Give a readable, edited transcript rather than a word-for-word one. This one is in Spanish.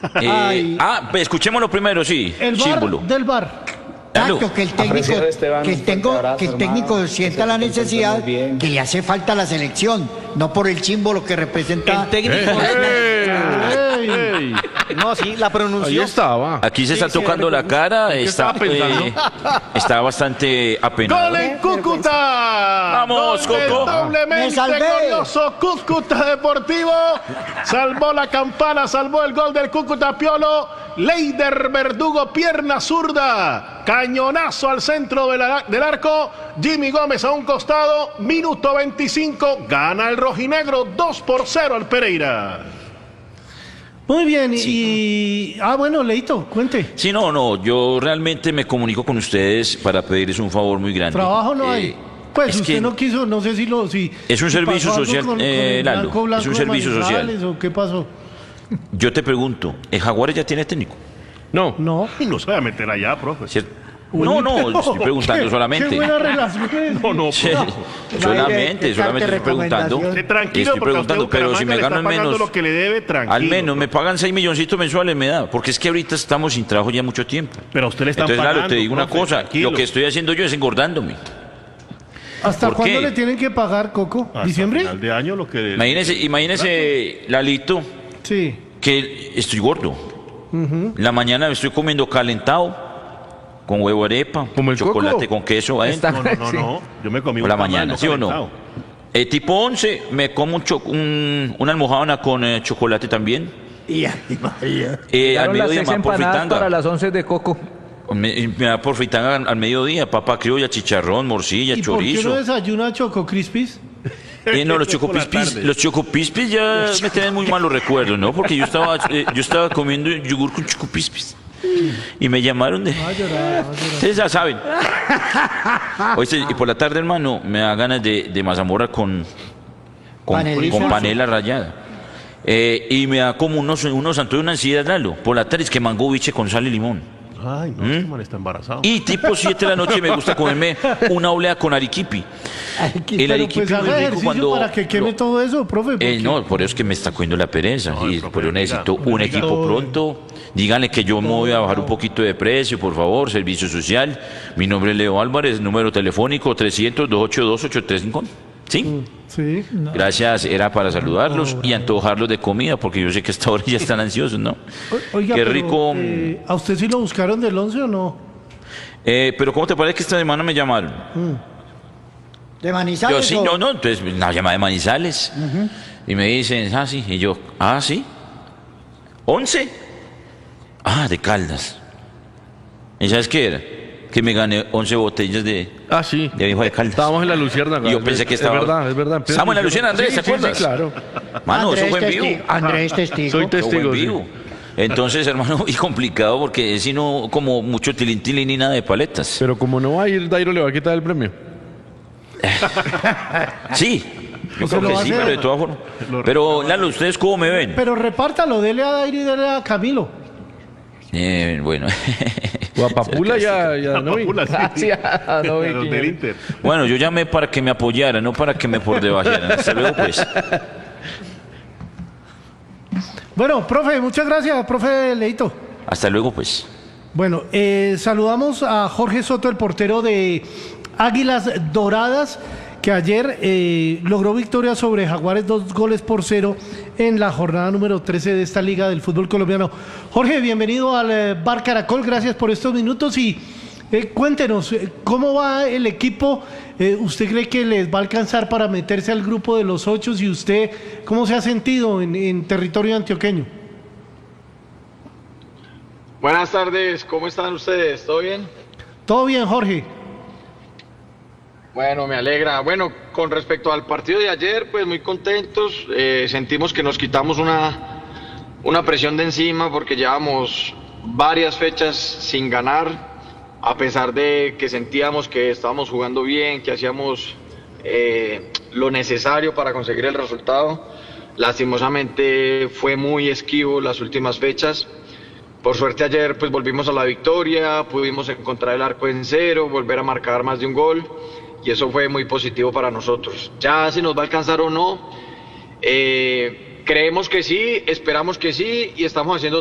Escuchémoslo primero, sí. El bar símbolo. del bar. Exacto, que el técnico sienta la necesidad que le hace falta a la selección, no por el símbolo que representa. El técnico. No, sí, la pronunció. Ahí estaba. Aquí se está tocando la cara, está bastante apenado. ¡Gol en Cúcuta! ¡Vamos, Coco! Doblemente glorioso Cúcuta Deportivo. Salvó la campana, salvó el gol del Cúcuta Piolo. Leider Verdugo, pierna zurda. Cañonazo al centro del arco. Jimmy Gómez a un costado. Minuto 25. Gana el rojinegro 2-0 al Pereira. Muy bien, sí. Bueno, Leito, cuente. Sí, no, yo realmente me comunico con ustedes para pedirles un favor muy grande. Trabajo no hay. Pues usted no quiso, no sé si es un servicio social, Lalo. Es un servicio social. ¿O qué pasó? Yo te pregunto, ¿el Jaguares ya tiene técnico? No. Y no se va a meter allá, profe. ¿Cierto? Estoy preguntando solamente. Qué buena relación. Solamente estoy preguntando. Tranquilo, pero si me gano al menos lo que le debe, tranquilo. Al menos me pagan 6 milloncitos mensuales, me da, porque es que ahorita estamos sin trabajo ya mucho tiempo. Pero a usted le están pagando. pagando. Entonces, claro, te digo una cosa, tranquilo. lo que estoy haciendo yo es engordándome. ¿Hasta cuándo le tienen que pagar, Coco? ¿Diciembre? Final de año lo que... Imagínese, Lalito, sí, que estoy gordo. La mañana me estoy comiendo calentado, con huevo arepa, como el chocolate Coco. con queso adentro. No. Yo me comí por la mañana, ¿sí o no? Tipo 11 me como una almohadona con chocolate también. Al mediodía me da por fritanga. Para las 11 de Coco. Me da por fritanga al mediodía, papa criolla, chicharrón, morcilla, chorizo. ¿Y por qué no desayuna Choco Crispis? No, los chocopispis ya me tienen muy malos recuerdos, ¿no? Porque yo estaba comiendo yogur con chocopispis. Y me llamaron de... Ustedes ya saben. Oye, y por la tarde, hermano, me da ganas de mazamorra con panela rallada. Y me da como unos antojos, una ansiedad, Lalo. Por la tarde es que mango biche con sal y limón. Ay, no, este man está embarazado. Y tipo 7 de la noche me gusta comerme una oblea con arequipe. El arequipe pues haga ejercicio cuando para que queme todo eso, profe. No, por eso es que me está cogiendo la pereza. Y por eso necesito un equipo pronto. Díganle que yo me voy a bajar un poquito de precio, por favor, servicio social. Mi nombre es Leo Álvarez, número telefónico 300-282-835. ¿Sí? Sí. Gracias, era para saludarlos y antojarlos de comida, porque yo sé que a esta hora ya están ansiosos, ¿no? Oiga, qué rico. ¿A usted sí lo buscaron del 11 o no? Pero ¿cómo te parece que esta semana me llamaron? ¿De Manizales? Yo sí, no, entonces una llamada de Manizales. Y me dicen, sí, y yo, sí. ¿11? De Caldas. ¿Y sabes qué era? Que me gané 11 botellas de viejo de Caldas. Estábamos en la Luciérnaga. Y yo pensé que estaba... Es verdad. Estábamos en la Luciérnaga, Andrés, ¿te acuerdas? Sí, claro. Mano, eso fue en vivo. Andrés testigo. Soy testigo. Vivo. Entonces, hermano, y complicado porque es sino como mucho tilín y nada de paletas. Pero como no va a ir, Dairo le va a quitar el premio. Sí. Yo creo que sí, pero de todas formas. Pero, Lalo, ¿ustedes cómo me ven? Pero repártalo, dele a Dairo y dele a Camilo. Bueno. Guapapula ya no vi. No vi del Inter. Bueno, yo llamé para que me apoyaran, no para que me por debajeran. Hasta luego, pues. Bueno, profe, muchas gracias, profe Leito. Hasta luego, pues. Bueno, saludamos a Jorge Soto, el portero de Águilas Doradas, que ayer logró victoria sobre Jaguares 2-0 en la jornada número 13 de esta Liga del Fútbol Colombiano. Jorge, bienvenido al Bar Caracol, gracias por estos minutos y cuéntenos, ¿cómo va el equipo? ¿Usted cree que les va a alcanzar para meterse al grupo de los 8? ¿Y usted cómo se ha sentido en territorio antioqueño? Buenas tardes, ¿cómo están ustedes? ¿Todo bien? Todo bien, Jorge. Bueno, me alegra. Bueno, con respecto al partido de ayer, pues muy contentos. Sentimos que nos quitamos una presión de encima porque llevamos varias fechas sin ganar, a pesar de que sentíamos que estábamos jugando bien, que hacíamos lo necesario para conseguir el resultado. Lastimosamente fue muy esquivo las últimas fechas. Por suerte ayer pues volvimos a la victoria, pudimos encontrar el arco en cero, volver a marcar más de un gol. Y eso fue muy positivo para nosotros. Ya si nos va a alcanzar o no, creemos que sí, esperamos que sí y estamos haciendo